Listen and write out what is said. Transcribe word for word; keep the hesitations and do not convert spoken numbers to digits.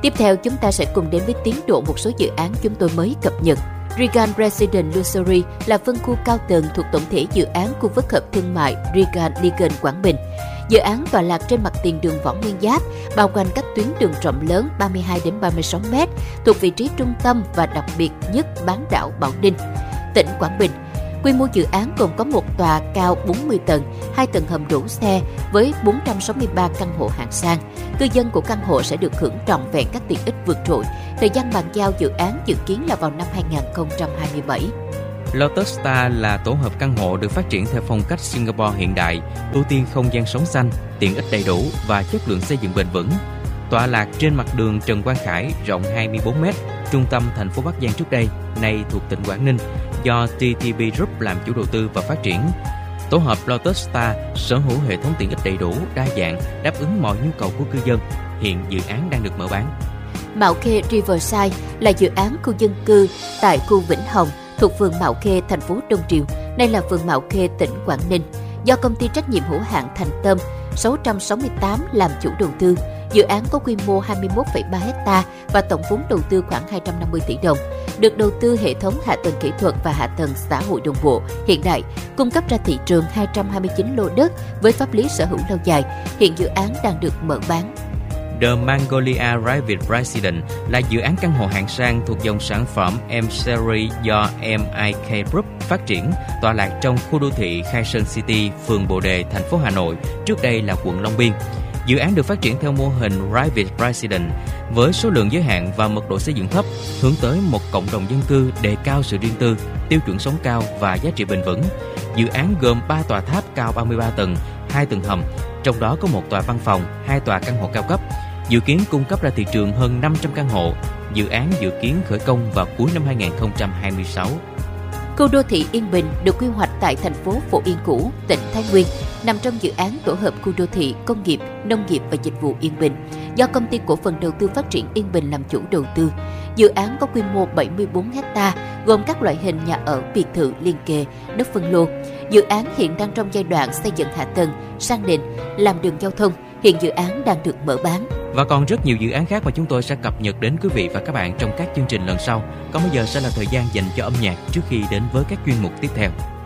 Tiếp theo, chúng ta sẽ cùng đến với tiến độ một số dự án chúng tôi mới cập nhật. Regal Residence Luxury là phân khu cao tầng thuộc tổng thể dự án khu phức hợp thương mại Regal Ligon Quảng Bình. Dự án tọa lạc trên mặt tiền đường Võ Nguyên Giáp, bao quanh các tuyến đường rộng lớn ba mươi hai đến ba mươi sáu mét, thuộc vị trí trung tâm và đặc biệt nhất bán đảo Bảo Ninh, tỉnh Quảng Bình. Quy mô dự án gồm có một tòa cao bốn mươi tầng, hai tầng hầm đỗ xe với bốn trăm sáu mươi ba căn hộ hạng sang. Cư dân của căn hộ sẽ được hưởng trọn vẹn các tiện ích vượt trội. Thời gian bàn giao dự án dự kiến là vào năm hai không hai bảy. Lotus Star là tổ hợp căn hộ được phát triển theo phong cách Singapore hiện đại, ưu tiên không gian sống xanh, tiện ích đầy đủ và chất lượng xây dựng bền vững. Tọa lạc trên mặt đường Trần Quang Khải, rộng hai mươi bốn mét, trung tâm thành phố Bắc Giang trước đây, nay thuộc tỉnh Quảng Ninh, do tê tê bê Group làm chủ đầu tư và phát triển. Tổ hợp Lotus Star sở hữu hệ thống tiện ích đầy đủ, đa dạng, đáp ứng mọi nhu cầu của cư dân. Hiện dự án đang được mở bán. Mạo Khê Riverside là dự án khu dân cư tại khu Vĩnh Hồng, thuộc phường Mạo Khê, thành phố Đông Triều, nay là phường Mạo Khê, tỉnh Quảng Ninh, do công ty trách nhiệm hữu hạn Thành Tâm sáu trăm sáu mươi tám làm chủ đầu tư. Dự án có quy mô hai mươi mốt phẩy ba héc ta và tổng vốn đầu tư khoảng hai trăm năm mươi tỷ đồng, được đầu tư hệ thống hạ tầng kỹ thuật và hạ tầng xã hội đồng bộ, hiện đại, cung cấp ra thị trường hai trăm hai mươi chín lô đất với pháp lý sở hữu lâu dài. Hiện dự án đang được mở bán. The Magnolia Private Residence là dự án căn hộ hạng sang thuộc dòng sản phẩm M-Series do em i ca Group phát triển, tọa lạc trong khu đô thị Khai Sơn City, phường Bồ Đề, thành phố Hà Nội, trước đây là quận Long Biên. Dự án được phát triển theo mô hình Private Residence với số lượng giới hạn và mật độ xây dựng thấp, hướng tới một cộng đồng dân cư đề cao sự riêng tư, tiêu chuẩn sống cao và giá trị bền vững. Dự án gồm ba tòa tháp cao ba mươi ba tầng, hai tầng hầm, trong đó có một tòa văn phòng, hai tòa căn hộ cao cấp. Dự kiến cung cấp ra thị trường hơn năm trăm căn hộ. Dự án dự kiến khởi công vào cuối năm hai không hai sáu. Khu đô thị Yên Bình được quy hoạch tại thành phố Phổ Yên cũ, tỉnh Thái Nguyên, nằm trong dự án tổ hợp khu đô thị công nghiệp, nông nghiệp và dịch vụ Yên Bình, do công ty cổ phần đầu tư phát triển Yên Bình làm chủ đầu tư. Dự án có quy mô bảy mươi bốn héc ta, gồm các loại hình nhà ở, biệt thự liên kề, đất phân lô. Dự án hiện đang trong giai đoạn xây dựng hạ tầng, sang nền, làm đường giao thông. Hiện dự án đang được mở bán. Và còn rất nhiều dự án khác mà chúng tôi sẽ cập nhật đến quý vị và các bạn trong các chương trình lần sau. Còn bây giờ sẽ là thời gian dành cho âm nhạc trước khi đến với các chuyên mục tiếp theo.